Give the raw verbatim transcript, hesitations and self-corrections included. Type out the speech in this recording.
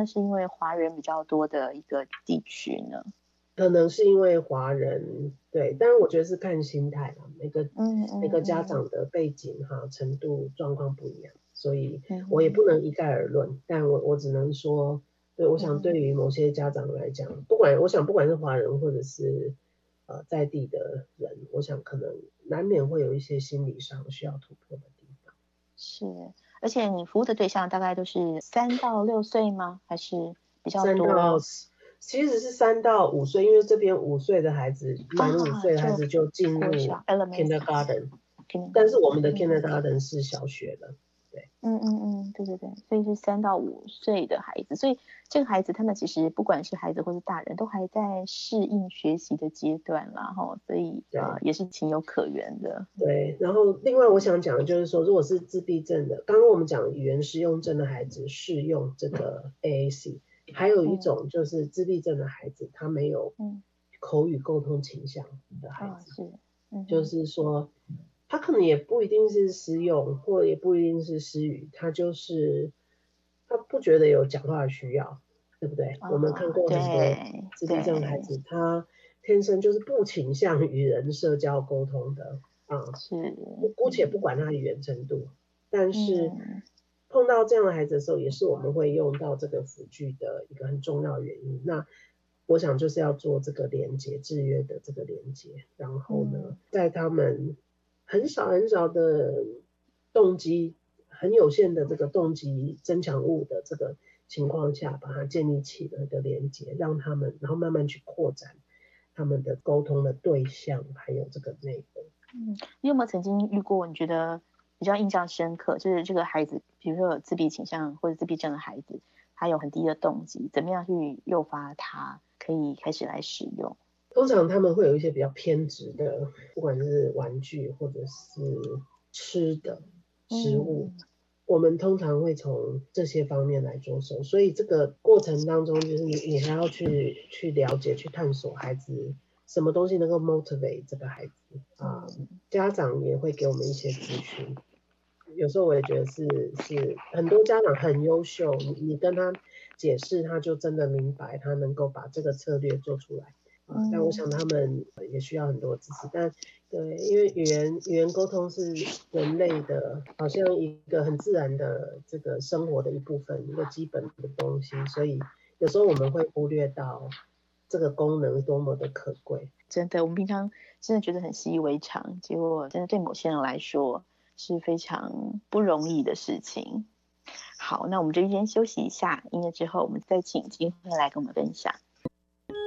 那是因为华人比较多的一个地区呢？ 可能是因为华人，对，但是我觉得是看心态啦，每个嗯嗯每个家嗯长的背景哈程度状况不一样，所以我也嗯不能一概而论，但我我只能说，对，我想对嗯于某些家长来讲，不管我想不管是华人或者是呃在地的人，我想可能难免会有一些心理上需要突破的地方。 是，而且你服务的对象大概都是三到六岁吗？还是比较三到多？ 其实是三到五岁，因为这边五岁的孩子，满五啊， 岁的孩就子就进入国小 elementary kindergarten，但是 kindergarten， 我们的嗯 kindergarten 是小学的，对嗯嗯嗯，对对对，所以是三到五岁的孩子，所以这个孩子他们其实不管是孩子或是大人，都还在适应学习的阶段啦，哈，所以呃对也是情有可原的。 对。然后另外我想讲的就是说，如果是自闭症的，刚刚我们讲语言失用症的孩子适用这个 A A C，还有一嗯种就是自闭症的孩子，他没有嗯口语沟通倾向的孩子。 啊是，嗯就哼是说，他可能也不一定是失用，或也不一定是失语，他就是他不觉得有讲话的需要，对不对？我们看啊过很多对自闭症的孩对子，他天生就是不倾向与人社交沟通的啊， 是， 姑姑且不嗯管他的语言程度，但是嗯碰到这样的孩子的时候，也是我们会用到这个辅具的一个很重要的原因。那我想就是要做这个连接，制约的这个连接，然后呢， 嗯在他们很少很少的动机，很有限的这个动机增强物的这个情况下，把它建立起了一个连接，让他们然后慢慢去扩展他们的沟通的对象，还有这个内容。 嗯，你有没有曾经遇过你觉得比较印象深刻，就是这个孩子，比如说有自闭倾向或者自闭症的孩子，他有很低的动机，怎么样去诱发他可以开始来使用？ 通常他们会有一些比较偏执的，不管是玩具或者是吃的食物， 嗯我们通常会从这些方面来着手。所以这个过程当中，就是你你还要去去了解、去探索孩子什么东西能够 motivate 这个孩子啊、 嗯家长也会给我们一些资讯。有时候我也觉得是是很多家长很优秀，你你跟他解释，他就真的明白，他能够把这个策略做出来。啊，但我嗯想他们也需要很多支持，但对，因为语言语言沟通是人类的，好像一个很自然的这个生活的一部分，一个基本的东西，所以有时候我们会忽略到这个功能多么的可贵。 真的，我们平常真的觉得很习以为常，结果真的对某些人来说是非常不容易的事情。好，那我们这边先休息一下，音乐之后我们再请金慧来跟我们分享。